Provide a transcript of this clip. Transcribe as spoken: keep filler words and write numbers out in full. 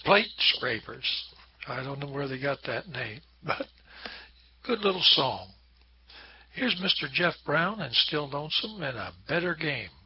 Plate Scrapers. I don't know where they got that name, but good little song. Here's Mister Jeff Brown and Still Lonesome in a Better Game.